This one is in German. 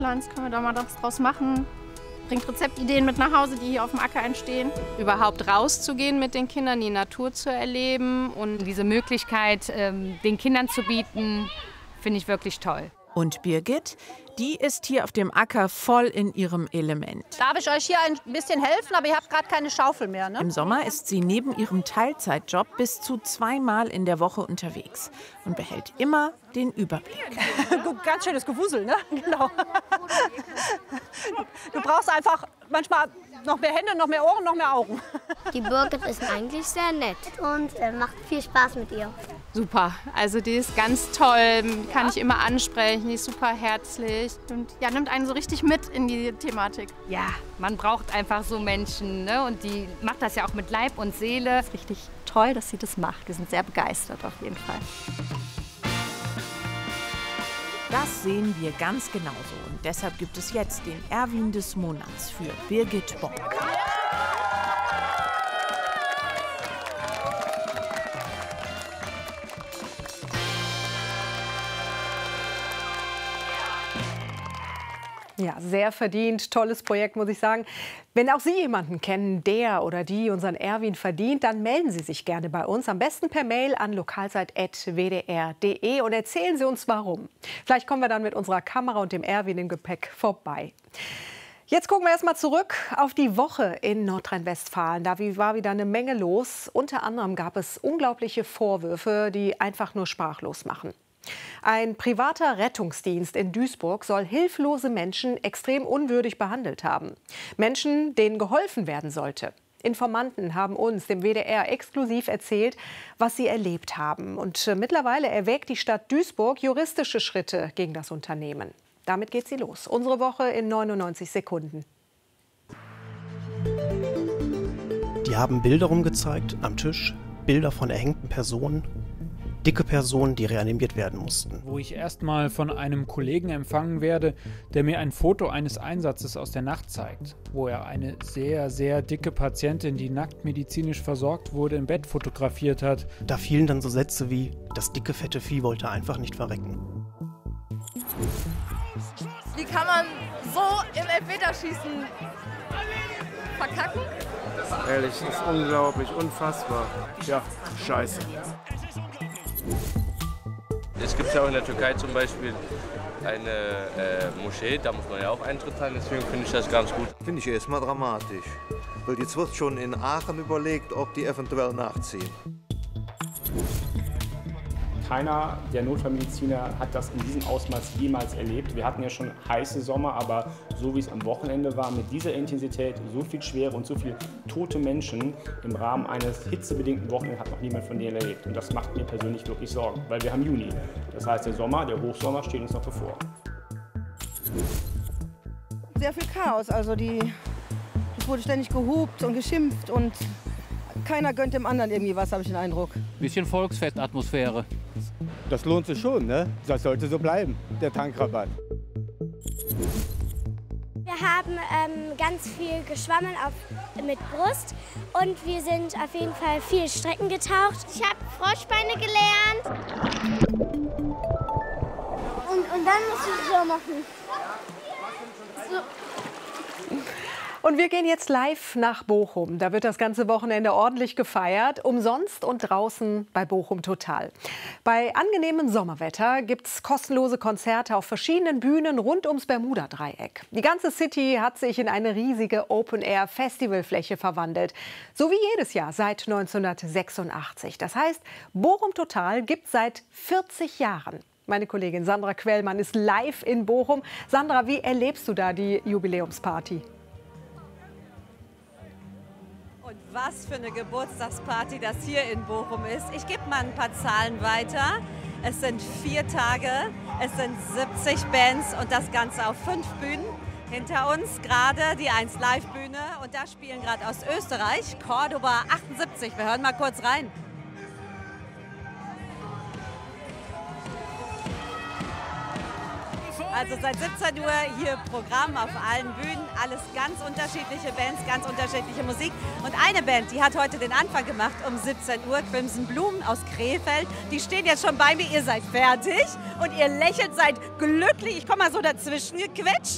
Können wir da mal was draus machen? Bringt Rezeptideen mit nach Hause, die hier auf dem Acker entstehen. Überhaupt rauszugehen mit den Kindern, die Natur zu erleben und diese Möglichkeit den Kindern zu bieten, finde ich wirklich toll. Und Birgit, die ist hier auf dem Acker voll in ihrem Element. Darf ich euch hier ein bisschen helfen? Aber ihr habt gerade keine Schaufel mehr, ne? Im Sommer ist sie neben ihrem Teilzeitjob bis zu 2-mal in der Woche unterwegs und behält immer den Überblick. Ganz schönes Gewusel, ne? Genau. Du brauchst einfach manchmal noch mehr Hände, noch mehr Ohren, noch mehr Augen. Die Birgit ist eigentlich sehr nett und macht viel Spaß mit ihr. Super, also die ist ganz toll, kann ich immer ansprechen, die ist super herzlich. Und ja, nimmt einen so richtig mit in die Thematik. Ja, man braucht einfach so Menschen, ne? Und die macht das ja auch mit Leib und Seele. Es ist richtig toll, dass sie das macht. Wir sind sehr begeistert auf jeden Fall. Das sehen wir ganz genauso und deshalb gibt es jetzt den Erwin des Monats für Birgit Bock. Ja, sehr verdient, tolles Projekt, muss ich sagen. Wenn auch Sie jemanden kennen, der oder die unseren Erwin verdient, dann melden Sie sich gerne bei uns. Am besten per Mail an lokalzeit@wdr.de und erzählen Sie uns, warum. Vielleicht kommen wir dann mit unserer Kamera und dem Erwin im Gepäck vorbei. Jetzt gucken wir erstmal zurück auf die Woche in Nordrhein-Westfalen. Da war wieder eine Menge los. Unter anderem gab es unglaubliche Vorwürfe, die einfach nur sprachlos machen. Ein privater Rettungsdienst in Duisburg soll hilflose Menschen extrem unwürdig behandelt haben. Menschen, denen geholfen werden sollte. Informanten haben uns, dem WDR, exklusiv erzählt, was sie erlebt haben. Und mittlerweile erwägt die Stadt Duisburg juristische Schritte gegen das Unternehmen. Damit geht sie los. Unsere Woche in 99 Sekunden. Die haben Bilder rumgezeigt am Tisch, Bilder von erhängten Personen. Dicke Personen, die reanimiert werden mussten. Wo ich erstmal von einem Kollegen empfangen werde, der mir ein Foto eines Einsatzes aus der Nacht zeigt, wo er eine sehr, sehr dicke Patientin, die nackt medizinisch versorgt wurde, im Bett fotografiert hat. Da fielen dann so Sätze wie, das dicke, fette Vieh wollte einfach nicht verrecken. Wie kann man so im Elfmeterschießen verkacken? Ehrlich, das ist unglaublich, unfassbar. Ja, scheiße. Es gibt ja auch in der Türkei zum Beispiel eine Moschee, da muss man ja auch Eintritt zahlen, deswegen finde ich das ganz gut. Finde ich erstmal dramatisch, weil jetzt wird schon in Aachen überlegt, ob die eventuell nachziehen. Keiner der Notfallmediziner hat das in diesem Ausmaß jemals erlebt. Wir hatten ja schon heiße Sommer, aber so wie es am Wochenende war, mit dieser Intensität, so viel Schwere und so viele tote Menschen im Rahmen eines hitzebedingten Wochenendes hat noch niemand von denen erlebt. Und das macht mir persönlich wirklich Sorgen, weil wir haben Juni. Das heißt, der Sommer, der Hochsommer steht uns noch bevor. Sehr viel Chaos, also es wurde ständig gehupt und geschimpft und keiner gönnt dem anderen irgendwie was, habe ich den Eindruck. Bisschen Volksfestatmosphäre. Das lohnt sich schon, ne? Das sollte so bleiben, der Tankrabatt. Wir haben ganz viel geschwommen mit Brust und wir sind auf jeden Fall viel Strecken getaucht. Ich habe Froschbeine gelernt. Und dann musst du so machen. So. Und wir gehen jetzt live nach Bochum. Da wird das ganze Wochenende ordentlich gefeiert. Umsonst und draußen bei Bochum Total. Bei angenehmem Sommerwetter gibt es kostenlose Konzerte auf verschiedenen Bühnen rund ums Bermuda-Dreieck. Die ganze City hat sich in eine riesige Open-Air-Festivalfläche verwandelt. So wie jedes Jahr seit 1986. Das heißt, Bochum Total gibt es seit 40 Jahren. Meine Kollegin Sandra Quellmann ist live in Bochum. Sandra, wie erlebst du da die Jubiläumsparty? Und was für eine Geburtstagsparty das hier in Bochum ist. Ich gebe mal ein paar Zahlen weiter. Es sind 4 Tage, es sind 70 Bands und das Ganze auf 5 Bühnen. Hinter uns gerade die 1 Live-Bühne und da spielen gerade aus Österreich Cordoba 78. Wir hören mal kurz rein. Also seit 17 Uhr hier Programm auf allen Bühnen, alles ganz unterschiedliche Bands, ganz unterschiedliche Musik. Und eine Band, die hat heute den Anfang gemacht um 17 Uhr, Crimson Blumen aus Krefeld. Die stehen jetzt schon bei mir, ihr seid fertig und ihr lächelt, seid glücklich. Ich komme mal so dazwischen gequetscht.